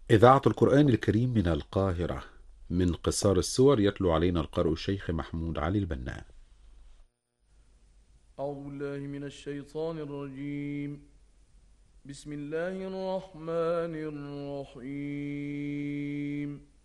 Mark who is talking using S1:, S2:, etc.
S1: إذاعة القرآن الكريم من القاهرة، من قصار السور يتلو علينا القارئ الشيخ محمود علي البنا.
S2: أعوذ بالله من الشيطان الرجيم. بسم الله الرحمن الرحيم.